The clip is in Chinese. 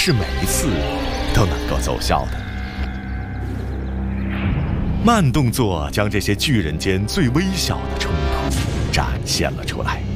是每一次都能够奏效的。慢动作将这些巨人间最微小的冲突展现了出来。